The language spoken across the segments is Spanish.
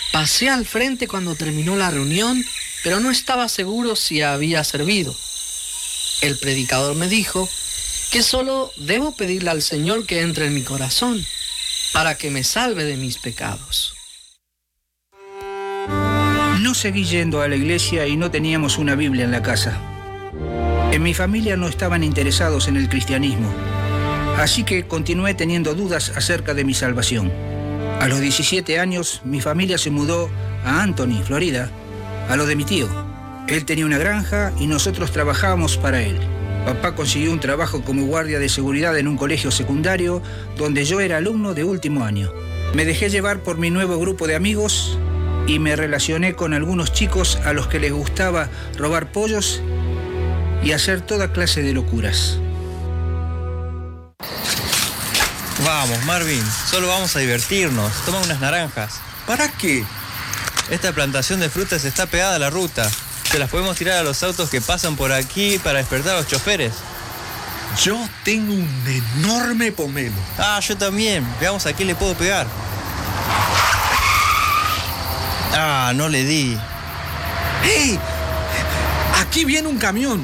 Pasé al frente cuando terminó la reunión, pero no estaba seguro si había servido. El predicador me dijo que solo debo pedirle al Señor que entre en mi corazón para que me salve de mis pecados. No seguí yendo a la iglesia y no teníamos una Biblia en la casa. En mi familia no estaban interesados en el cristianismo, así que continué teniendo dudas acerca de mi salvación. A los 17 años, mi familia se mudó a Anthony, Florida, a lo de mi tío. Él tenía una granja y nosotros trabajábamos para él. Papá consiguió un trabajo como guardia de seguridad en un colegio secundario donde yo era alumno de último año. Me dejé llevar por mi nuevo grupo de amigos y me relacioné con algunos chicos a los que les gustaba robar pollos y hacer toda clase de locuras. Vamos, Marvin, solo vamos a divertirnos. Toma unas naranjas. ¿Para qué? Esta plantación de frutas está pegada a la ruta. Se las podemos tirar a los autos que pasan por aquí para despertar a los choferes. Yo tengo un enorme pomelo. Ah, yo también. Veamos a qué le puedo pegar. Ah, no le di. ¡Hey! Aquí viene un camión.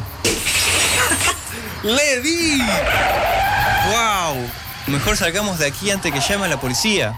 ¡Le di! ¡Wow! Mejor salgamos de aquí antes que llame a la policía.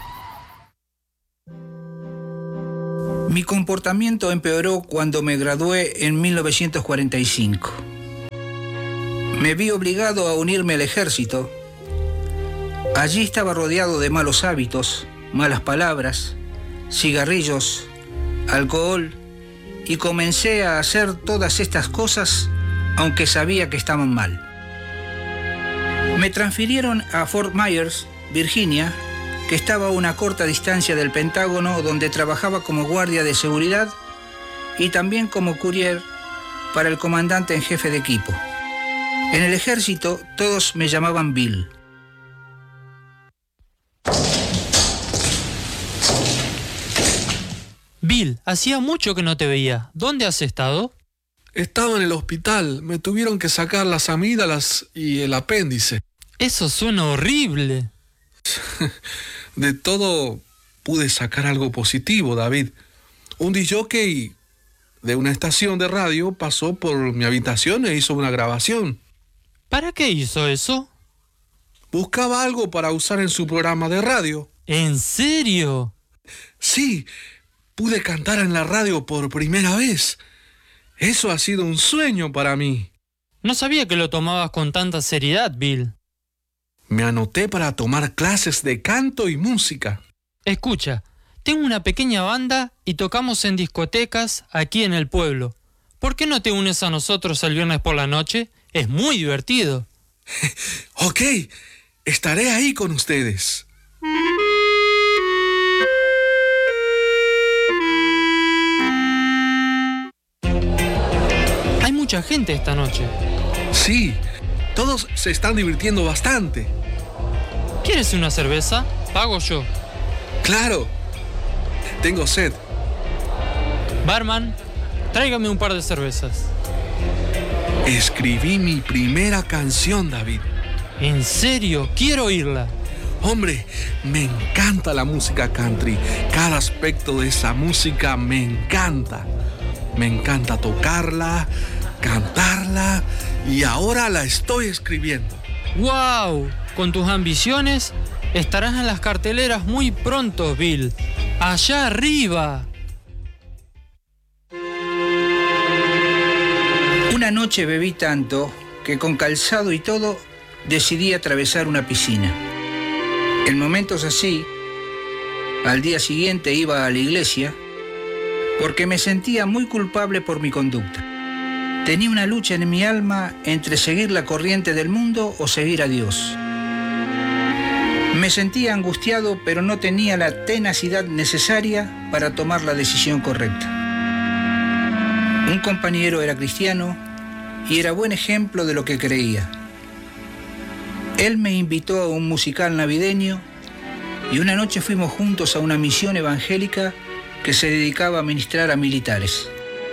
Mi comportamiento empeoró cuando me gradué en 1945. Me vi obligado a unirme al ejército. Allí estaba rodeado de malos hábitos, malas palabras, cigarrillos, alcohol, y comencé a hacer todas estas cosas, aunque sabía que estaban mal. Me transfirieron a Fort Myers, Virginia, que estaba a una corta distancia del Pentágono, donde trabajaba como guardia de seguridad y también como courier para el comandante en jefe de equipo. En el ejército todos me llamaban Bill. Bill, hacía mucho que no te veía. ¿Dónde has estado? Estaba en el hospital. Me tuvieron que sacar las amígdalas y el apéndice. Eso suena horrible. De todo pude sacar algo positivo, David. Un disjockey de una estación de radio pasó por mi habitación e hizo una grabación. ¿Para qué hizo eso? Buscaba algo para usar en su programa de radio. ¿En serio? Sí, pude cantar en la radio por primera vez. Eso ha sido un sueño para mí. No sabía que lo tomabas con tanta seriedad, Bill. Me anoté para tomar clases de canto y música. Escucha, tengo una pequeña banda y tocamos en discotecas aquí en el pueblo. ¿Por qué no te unes a nosotros el viernes por la noche? Es muy divertido. Ok, estaré ahí con ustedes. Hay mucha gente esta noche. Sí, todos se están divirtiendo bastante. ¿Quieres una cerveza? Pago yo. Claro, tengo sed. Barman, tráigame un par de cervezas. Escribí mi primera canción, David. ¿En serio? Quiero oírla. Hombre, me encanta la música country. Cada aspecto de esa música me encanta. Me encanta tocarla, cantarla y ahora la estoy escribiendo. ¡Wow! Con tus ambiciones estarás en las carteleras muy pronto, Bill. ¡Allá arriba! Una noche bebí tanto que con calzado y todo decidí atravesar una piscina. En momentos así, al día siguiente iba a la iglesia porque me sentía muy culpable por mi conducta. Tenía una lucha en mi alma entre seguir la corriente del mundo o seguir a Dios. Me sentía angustiado, pero no tenía la tenacidad necesaria para tomar la decisión correcta. Un compañero era cristiano y era buen ejemplo de lo que creía. Él me invitó a un musical navideño y una noche fuimos juntos a una misión evangélica que se dedicaba a ministrar a militares.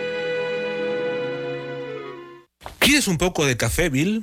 ¿Quieres un poco de café, Bill?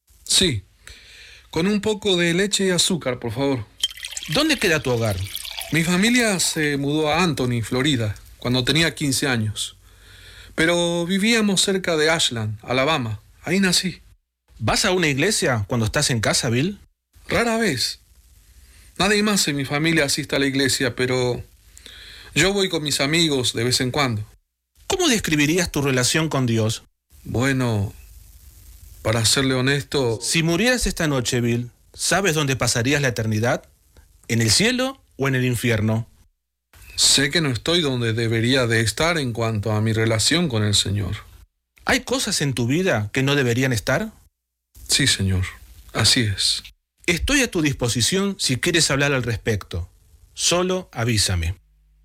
Sí, con un poco de leche y azúcar, por favor. ¿Dónde queda tu hogar? Mi familia se mudó a Anthony, Florida, cuando tenía 15 años. Pero vivíamos cerca de Ashland, Alabama. Ahí nací. ¿Vas a una iglesia cuando estás en casa, Bill? Rara vez. Nadie más en mi familia asiste a la iglesia, pero yo voy con mis amigos de vez en cuando. ¿Cómo describirías tu relación con Dios? Bueno, para serle honesto... Si murieras esta noche, Bill, ¿sabes dónde pasarías la eternidad? ¿En el cielo o en el infierno? Sé que no estoy donde debería de estar en cuanto a mi relación con el Señor. ¿Hay cosas en tu vida que no deberían estar? Sí, Señor. Así es. Estoy a tu disposición si quieres hablar al respecto. Solo avísame.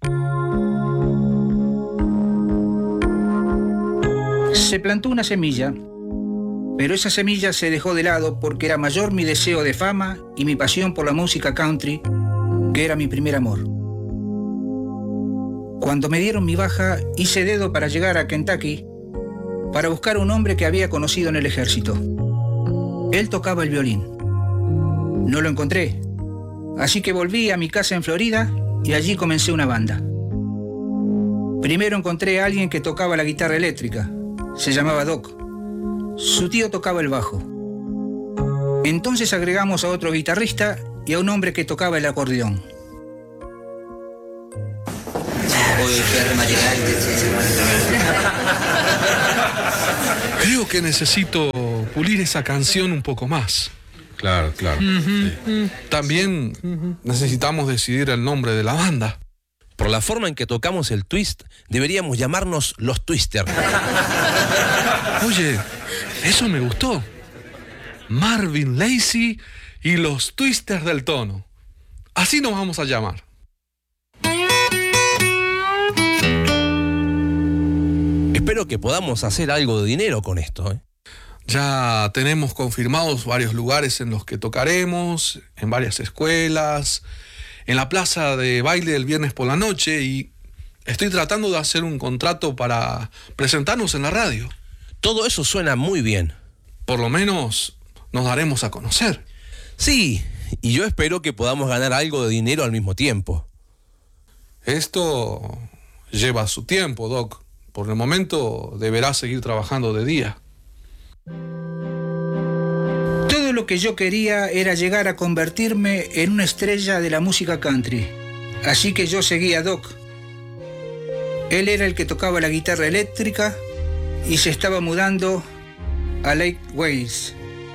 Se plantó una semilla, pero esa semilla se dejó de lado porque era mayor mi deseo de fama y mi pasión por la música country, que era mi primer amor. Cuando me dieron mi baja, hice dedo para llegar a Kentucky para buscar a un hombre que había conocido en el ejército. Él tocaba el violín. No lo encontré, así que volví a mi casa en Florida y allí comencé una banda. Primero encontré a alguien que tocaba la guitarra eléctrica. Se llamaba Doc. Su tío tocaba el bajo. Entonces agregamos a otro guitarrista y a un hombre que tocaba el acordeón. Creo que necesito pulir esa canción un poco más. Claro. Sí. También necesitamos decidir el nombre de la banda. Por la forma en que tocamos el twist, deberíamos llamarnos los Twisters. Oye, eso me gustó. Marvin Lacey y los Twisters del tono. Así nos vamos a llamar. Espero que podamos hacer algo de dinero con esto, ¿eh? Ya tenemos confirmados varios lugares en los que tocaremos, en varias escuelas, en la plaza de baile el viernes por la noche, y estoy tratando de hacer un contrato para presentarnos en la radio. Todo eso suena muy bien. Por lo menos nos daremos a conocer. Sí, y yo espero que podamos ganar algo de dinero al mismo tiempo. Esto lleva su tiempo, Doc. Por el momento deberás seguir trabajando de día. Todo lo que yo quería era llegar a convertirme en una estrella de la música country. Así que yo seguí a Doc. Él era el que tocaba la guitarra eléctrica y se estaba mudando a Lake Wales.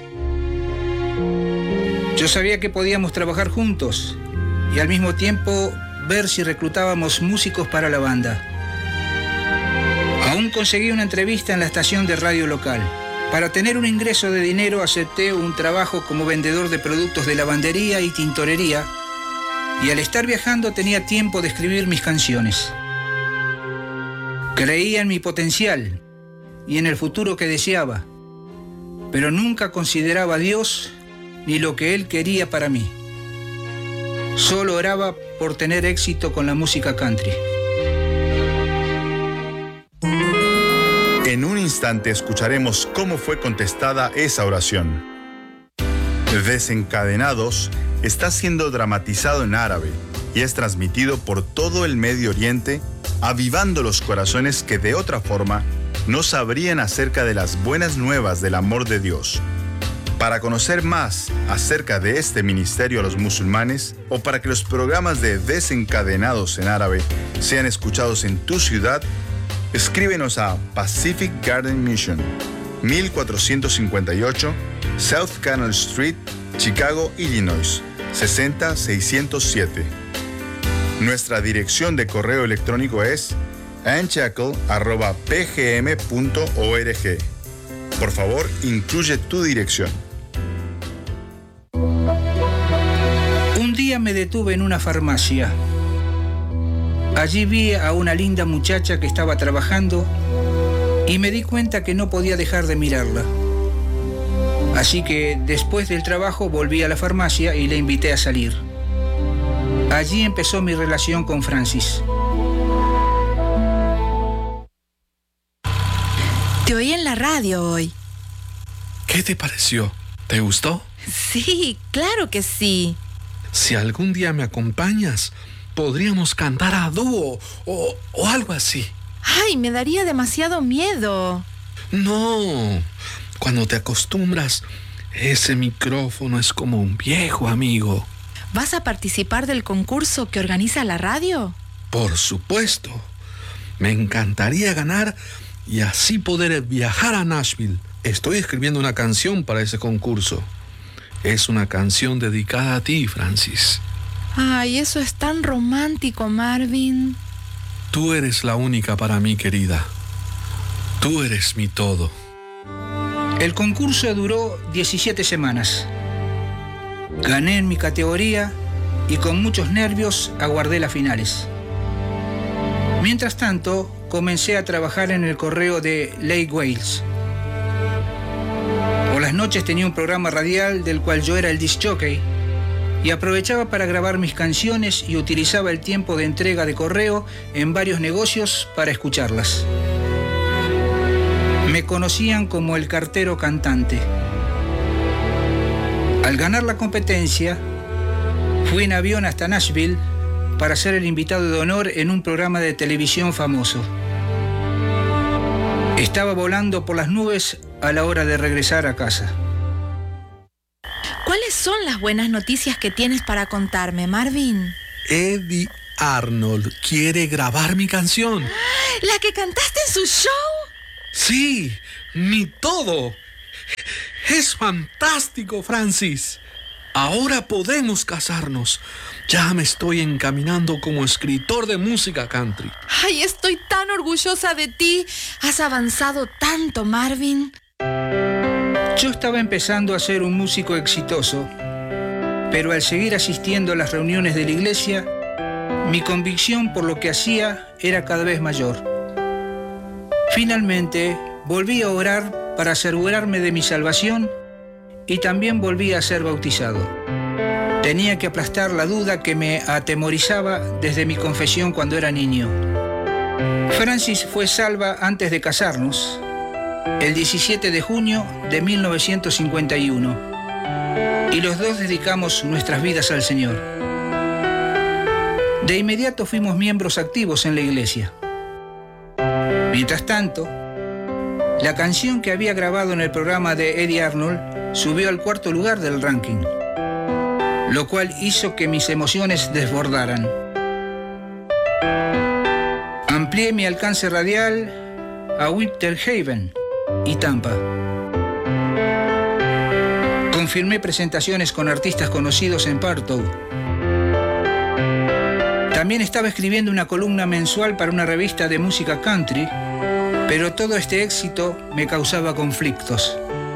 Yo sabía que podíamos trabajar juntos y al mismo tiempo ver si reclutábamos músicos para la banda. Aún conseguí una entrevista en la estación de radio local. Para tener un ingreso de dinero acepté un trabajo como vendedor de productos de lavandería y tintorería, y al estar viajando tenía tiempo de escribir mis canciones. Creía en mi potencial y en el futuro que deseaba, pero nunca consideraba a Dios ni lo que Él quería para mí. Solo oraba por tener éxito con la música country. En un instante escucharemos cómo fue contestada esa oración. Desencadenados está siendo dramatizado en árabe y es transmitido por todo el Medio Oriente, avivando los corazones que de otra forma no sabrían acerca de las buenas nuevas del amor de Dios. Para conocer más acerca de este ministerio a los musulmanes o para que los programas de Desencadenados en árabe sean escuchados en tu ciudad, escríbenos a Pacific Garden Mission, 1458 South Canal Street, Chicago, Illinois, 60607. Nuestra dirección de correo electrónico es anchackle@pgm.org. Por favor, incluye tu dirección. Un día me detuve en una farmacia. Allí vi a una linda muchacha que estaba trabajando y me di cuenta que no podía dejar de mirarla. Así que después del trabajo volví a la farmacia y le invité a salir. Allí empezó mi relación con Francis. Te oí en la radio hoy. ¿Qué te pareció? ¿Te gustó? Sí, claro que sí. Si algún día me acompañas, podríamos cantar a dúo o algo así. Ay, me daría demasiado miedo. No, cuando te acostumbras, ese micrófono es como un viejo amigo. ¿Vas a participar del concurso que organiza la radio? Por supuesto. Me encantaría ganar y así poder viajar a Nashville. Estoy escribiendo una canción para ese concurso. Es una canción dedicada a ti, Francis. Ay, eso es tan romántico, Marvin. Tú eres la única para mí, querida. Tú eres mi todo. El concurso duró 17 semanas. Gané en mi categoría y con muchos nervios aguardé las finales. Mientras tanto, comencé a trabajar en el correo de Lake Wales. Por las noches tenía un programa radial del cual yo era el disc jockey y aprovechaba para grabar mis canciones y utilizaba el tiempo de entrega de correo en varios negocios para escucharlas. Me conocían como el cartero cantante. Al ganar la competencia, fui en avión hasta Nashville para ser el invitado de honor en un programa de televisión famoso. Estaba volando por las nubes a la hora de regresar a casa. ¿Cuáles son las buenas noticias que tienes para contarme, Marvin? Eddie Arnold quiere grabar mi canción. ¿La que cantaste en su show? Sí, mi todo. Es fantástico, Francis. Ahora podemos casarnos. Ya me estoy encaminando como escritor de música country. Ay, estoy tan orgullosa de ti. Has avanzado tanto, Marvin. Yo estaba empezando a ser un músico exitoso, pero al seguir asistiendo a las reuniones de la iglesia, mi convicción por lo que hacía era cada vez mayor. Finalmente, volví a orar para asegurarme de mi salvación y también volví a ser bautizado. Tenía que aplastar la duda que me atemorizaba desde mi confesión cuando era niño. Francis fue salva antes de casarnos, el 17 de junio de 1951, y los dos dedicamos nuestras vidas al Señor. De inmediato fuimos miembros activos en la iglesia. Mientras tanto, la canción que había grabado en el programa de Eddie Arnold subió al 4º lugar del ranking, lo cual hizo que mis emociones desbordaran. Amplié mi alcance radial a Winter Haven y Tampa. Confirmé presentaciones con artistas conocidos en Partow. También estaba escribiendo una columna mensual para una revista de música country, pero todo este éxito me causaba conflictos.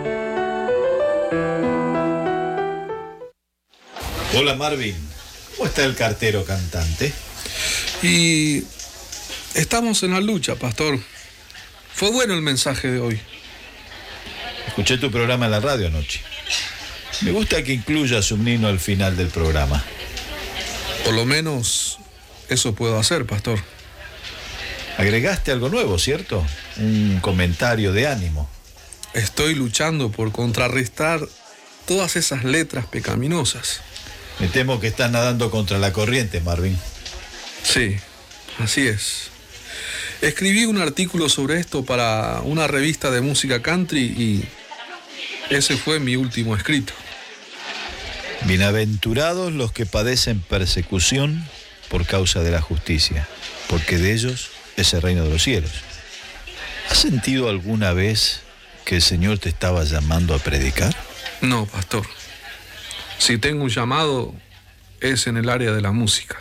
Hola Marvin, ¿cómo está el cartero cantante? Y estamos en la lucha, pastor. Fue bueno el mensaje de hoy. Escuché tu programa en la radio anoche. Me gusta que incluyas un himno al final del programa. Por lo menos eso puedo hacer, pastor. Agregaste algo nuevo, ¿cierto? Un comentario de ánimo. Estoy luchando por contrarrestar todas esas letras pecaminosas. Me temo que estás nadando contra la corriente, Marvin. Sí, así es. Escribí un artículo sobre esto para una revista de música country y ese fue mi último escrito. Bienaventurados los que padecen persecución por causa de la justicia, porque de ellos es el reino de los cielos. ¿Has sentido alguna vez que el Señor te estaba llamando a predicar? No, pastor. Si tengo un llamado, es en el área de la música.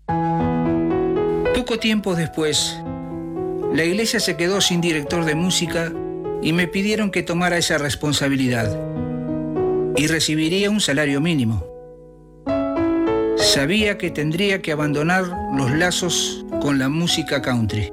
Poco tiempo después, la iglesia se quedó sin director de música y me pidieron que tomara esa responsabilidad y recibiría un salario mínimo. Sabía que tendría que abandonar los lazos con la música country.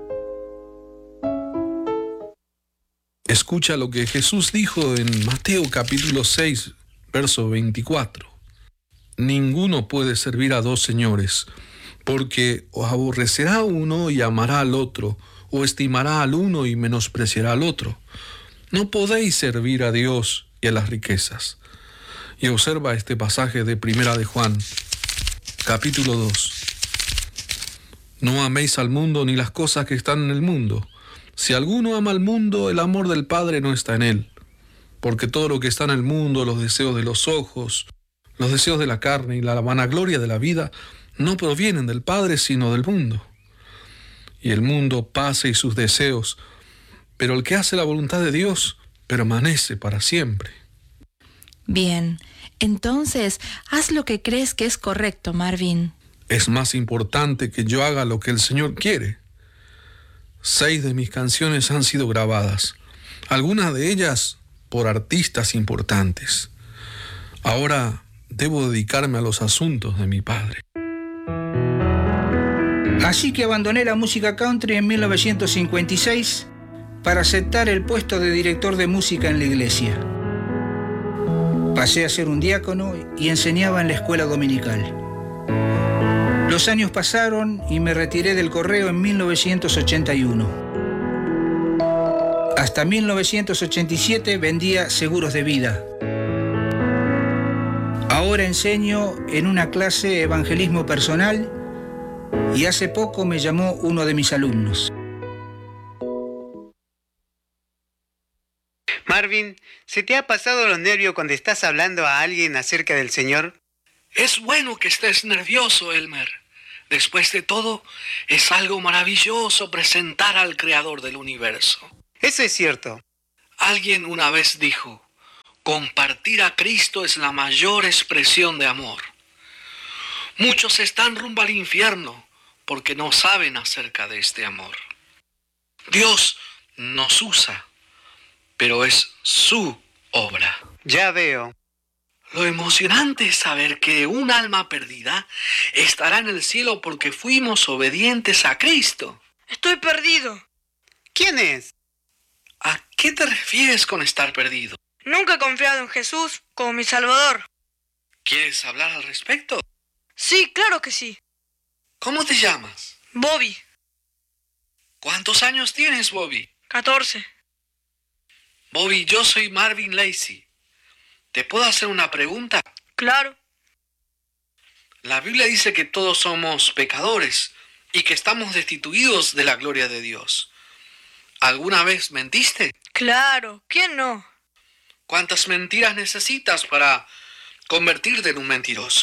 Escucha lo que Jesús dijo en Mateo capítulo 6, verso 24. Ninguno puede servir a dos señores, porque o aborrecerá a uno y amará al otro, o estimará al uno y menospreciará al otro. No podéis servir a Dios y a las riquezas. Y observa este pasaje de Primera de Juan, capítulo 2, No améis al mundo ni las cosas que están en el mundo. Si alguno ama al mundo, el amor del Padre no está en él. Porque todo lo que está en el mundo, los deseos de los ojos, los deseos de la carne y la vanagloria de la vida, no provienen del Padre, sino del mundo. Y el mundo pasa y sus deseos, pero el que hace la voluntad de Dios permanece para siempre. Bien, entonces haz lo que crees que es correcto, Marvin. Es más importante que yo haga lo que el Señor quiere. 6 de mis canciones han sido grabadas, algunas de ellas por artistas importantes. Ahora debo dedicarme a los asuntos de mi padre. Así que abandoné la música country en 1956 para aceptar el puesto de director de música en la iglesia. Pasé a ser un diácono y enseñaba en la escuela dominical. Los años pasaron y me retiré del correo en 1981. Hasta 1987 vendía seguros de vida. Ahora enseño en una clase de evangelismo personal y hace poco me llamó uno de mis alumnos. Marvin, ¿se te ha pasado los nervios cuando estás hablando a alguien acerca del Señor? Es bueno que estés nervioso, Elmer. Después de todo, es algo maravilloso presentar al Creador del universo. Eso es cierto. Alguien una vez dijo, compartir a Cristo es la mayor expresión de amor. Muchos están rumbo al infierno porque no saben acerca de este amor. Dios nos usa, pero es su obra. Ya veo. Lo emocionante es saber que un alma perdida estará en el cielo porque fuimos obedientes a Cristo. Estoy perdido. ¿Quién es? ¿A qué te refieres con estar perdido? Nunca he confiado en Jesús como mi Salvador. ¿Quieres hablar al respecto? Sí, claro que sí. ¿Cómo te llamas? Bobby. ¿Cuántos años tienes, Bobby? 14. Bobby, yo soy Marvin Lacey. ¿Te puedo hacer una pregunta? Claro. La Biblia dice que todos somos pecadores y que estamos destituidos de la gloria de Dios. ¿Alguna vez mentiste? Claro, ¿quién no? ¿Cuántas mentiras necesitas para convertirte en un mentiroso?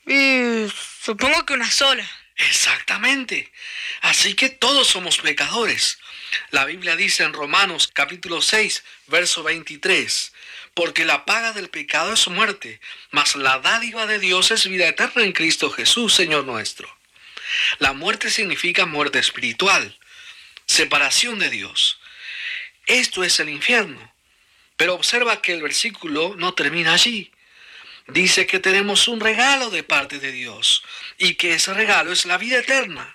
Supongo que una sola. Exactamente. Así que todos somos pecadores. La Biblia dice en Romanos capítulo 6, verso 23, porque la paga del pecado es muerte, mas la dádiva de Dios es vida eterna en Cristo Jesús, Señor nuestro. La muerte significa muerte espiritual, separación de Dios. Esto es el infierno. Pero observa que el versículo no termina allí. Dice que tenemos un regalo de parte de Dios y que ese regalo es la vida eterna.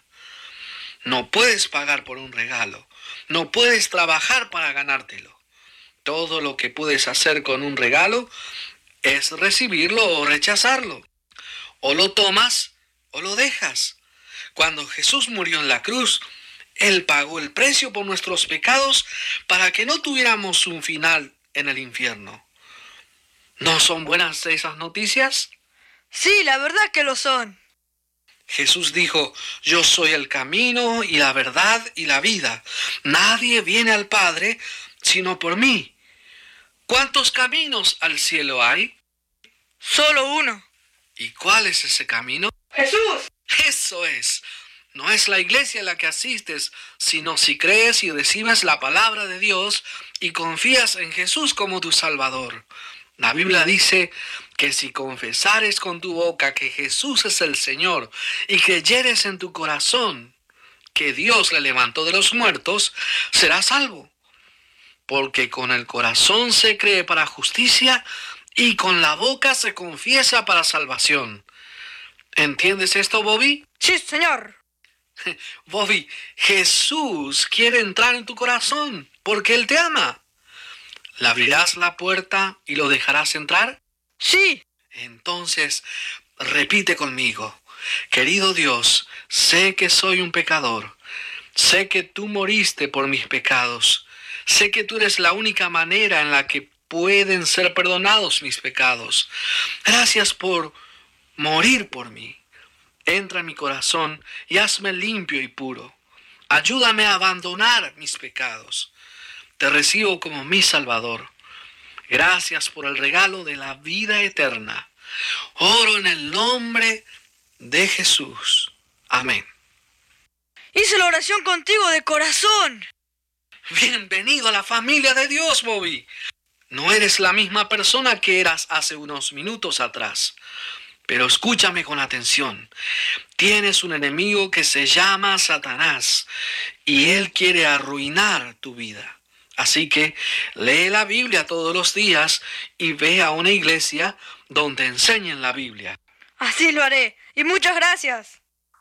No puedes pagar por un regalo. No puedes trabajar para ganártelo. Todo lo que puedes hacer con un regalo es recibirlo o rechazarlo. O lo tomas o lo dejas. Cuando Jesús murió en la cruz, Él pagó el precio por nuestros pecados para que no tuviéramos un final en el infierno. ¿No son buenas esas noticias? Sí, la verdad que lo son. Jesús dijo, yo soy el camino y la verdad y la vida. Nadie viene al Padre sino por mí. ¿Cuántos caminos al cielo hay? Solo uno. ¿Y cuál es ese camino? ¡Jesús! Eso es. No es la iglesia a la que asistes, sino si crees y recibes la palabra de Dios y confías en Jesús como tu Salvador. La Biblia dice que si confesares con tu boca que Jesús es el Señor y creyeres en tu corazón que Dios le levantó de los muertos, serás salvo. Porque con el corazón se cree para justicia y con la boca se confiesa para salvación. ¿Entiendes esto, Bobby? Sí, señor. Bobby, Jesús quiere entrar en tu corazón porque Él te ama. ¿Le abrirás la puerta y lo dejarás entrar? Sí. Entonces, repite conmigo. Querido Dios, sé que soy un pecador. Sé que tú moriste por mis pecados. Sé que tú eres la única manera en la que pueden ser perdonados mis pecados. Gracias por morir por mí. Entra en mi corazón y hazme limpio y puro. Ayúdame a abandonar mis pecados. Te recibo como mi Salvador. Gracias por el regalo de la vida eterna. Oro en el nombre de Jesús. Amén. Hice la oración contigo de corazón. Bienvenido a la familia de Dios, Bobby. No eres la misma persona que eras hace unos minutos atrás. Pero escúchame con atención. Tienes un enemigo que se llama Satanás y él quiere arruinar tu vida. Así que lee la Biblia todos los días y ve a una iglesia donde enseñen la Biblia. Así lo haré. Y muchas gracias.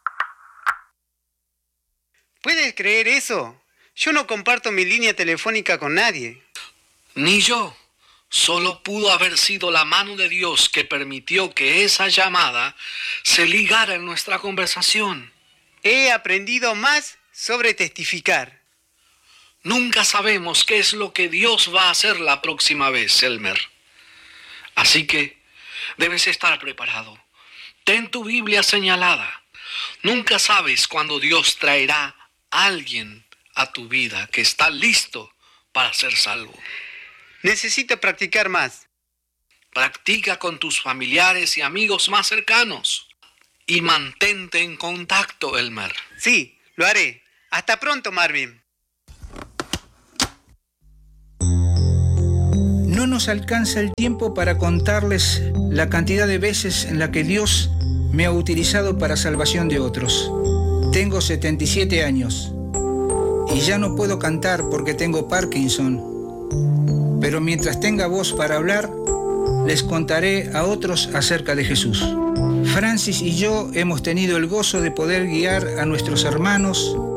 ¿Puedes creer eso? Yo no comparto mi línea telefónica con nadie. Ni yo. Solo pudo haber sido la mano de Dios que permitió que esa llamada se ligara en nuestra conversación. He aprendido más sobre testificar. Nunca sabemos qué es lo que Dios va a hacer la próxima vez, Elmer. Así que debes estar preparado. Ten tu Biblia señalada. Nunca sabes cuándo Dios traerá a alguien a tu vida que está listo para ser salvo. Necesito practicar más. Practica con tus familiares y amigos más cercanos. Y mantente en contacto, Elmer. Sí, lo haré. Hasta pronto, Marvin. No nos alcanza el tiempo para contarles la cantidad de veces en la que Dios me ha utilizado para salvación de otros. Tengo 77 años y ya no puedo cantar porque tengo Parkinson. Pero mientras tenga voz para hablar, les contaré a otros acerca de Jesús. Francis y yo hemos tenido el gozo de poder guiar a nuestros hermanos